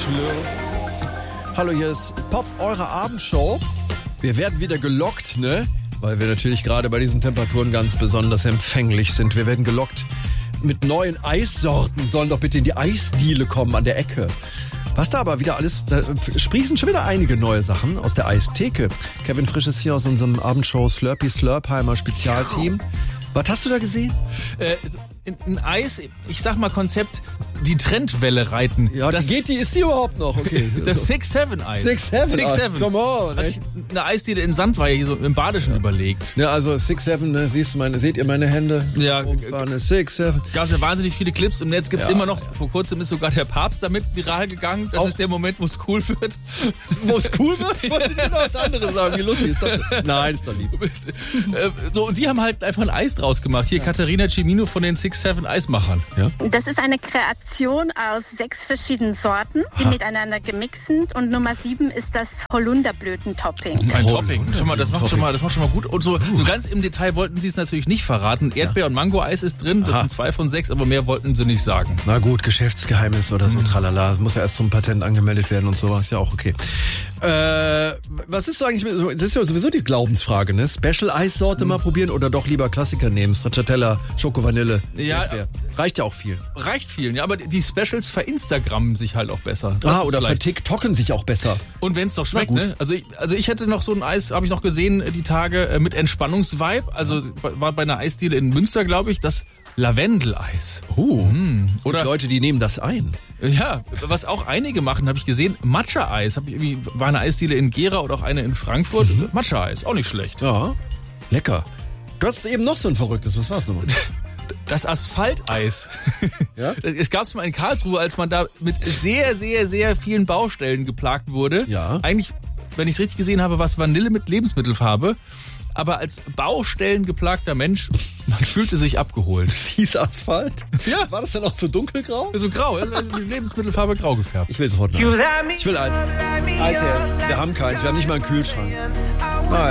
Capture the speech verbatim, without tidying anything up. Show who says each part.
Speaker 1: Schlürf. Hallo, hier ist Pop, eure Abendshow. Wir werden wieder gelockt, ne? Weil wir natürlich gerade bei diesen Temperaturen ganz besonders empfänglich sind. Wir werden gelockt mit neuen Eissorten. Sollen doch bitte in die Eisdiele kommen an der Ecke. Was da aber wieder alles, da sprießen schon wieder einige neue Sachen aus der Eistheke. Kevin Frisch ist hier aus unserem Abendshow Slurpee Slurpheimer Spezialteam. Was hast du da gesehen?
Speaker 2: Äh, ein Eis, ich sag mal Konzept, die Trendwelle reiten.
Speaker 1: Ja,
Speaker 2: das,
Speaker 1: die geht die, ist die überhaupt noch? Okay.
Speaker 2: Das Six Seven Eis.
Speaker 1: Six Seven
Speaker 2: Six
Speaker 1: Eis,
Speaker 2: Seven.
Speaker 1: come on.
Speaker 2: Hat sich eine Eisdiele in Sandweihe hier so im Badischen ja. überlegt.
Speaker 1: Ja, also Six Seven, ne, siehst du meine, seht ihr meine Hände?
Speaker 2: Ja.
Speaker 1: Eine Six Seven.
Speaker 2: Gab es ja wahnsinnig viele Clips im Netz, gibt's ja, immer noch. Ja. Vor kurzem ist sogar der Papst damit viral gegangen. Das Auch ist der Moment, wo es cool wird.
Speaker 1: Wo es cool wird? Ich wollte dir noch was anderes sagen. Wie lustig ist das? Nein, ist doch lieb.
Speaker 2: So, und die haben halt einfach ein Eis draus gemacht. Hier ja. Katharina Cimino von den Six Seven Eismachern.
Speaker 1: Ja?
Speaker 3: Das ist eine Kreation aus sechs verschiedenen Sorten, die ha. miteinander gemixt sind. Und Nummer sieben ist das Holunderblüten-Topping.
Speaker 2: Ein oh, Topping. Schon mal, das macht schon mal, das macht schon mal gut. Und so, so ganz im Detail wollten sie es natürlich nicht verraten. Erdbeer- ja. und Mango-Eis ist drin. Das Aha. sind zwei von sechs, aber mehr wollten sie nicht sagen.
Speaker 1: Na gut, Geschäftsgeheimnis oder so, mhm. tralala. Das muss ja erst zum Patent angemeldet werden und sowas. Ja auch okay. Äh, was ist so eigentlich, das ist ja sowieso die Glaubensfrage, ne? Special-Eissorte mhm. mal probieren oder doch lieber Klassiker nehmen? Stracciatella, Schoko-Vanille,
Speaker 2: ja,
Speaker 1: Erdbeer. Reicht ja auch viel.
Speaker 2: Reicht vielen, ja, aber die Specials ver-Instagrammen sich halt auch besser.
Speaker 1: Das ah, oder ver-TikToken sich auch besser.
Speaker 2: Und wenn es doch schmeckt, ne? Also ich, also ich hätte noch so ein Eis, habe ich noch gesehen, die Tage mit Entspannungsvibe. Also war bei einer Eisdiele in Münster, glaube ich, das Lavendel-Eis.
Speaker 1: Oh, hm. Oder Leute, die nehmen das ein.
Speaker 2: Ja, was auch einige machen, habe ich gesehen, Matcha-Eis. Hab ich irgendwie, war eine Eisdiele in Gera oder auch eine in Frankfurt. Mhm. Matcha-Eis, auch nicht schlecht.
Speaker 1: Ja, lecker. Du hast eben noch so ein verrücktes, was war's nochmal?
Speaker 2: Das Asphalteis.
Speaker 1: Ja?
Speaker 2: Es gab es mal in Karlsruhe, als man da mit sehr, sehr, sehr vielen Baustellen geplagt wurde.
Speaker 1: Ja.
Speaker 2: Eigentlich, wenn ich es richtig gesehen habe, war es Vanille mit Lebensmittelfarbe. Aber als Baustellen geplagter Mensch, man fühlte sich abgeholt.
Speaker 1: Das hieß Asphalt?
Speaker 2: Ja.
Speaker 1: War das dann auch so dunkelgrau?
Speaker 2: So grau, also mit Lebensmittelfarbe grau gefärbt.
Speaker 1: Ich will sofort Eis. Ich will Eis. Eis her. Wir haben keins, wir haben nicht mal einen Kühlschrank.